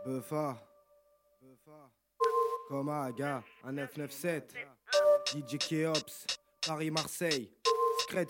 Buffa, Comaga, un 997, DJ Keops, Paris-Marseille, Secret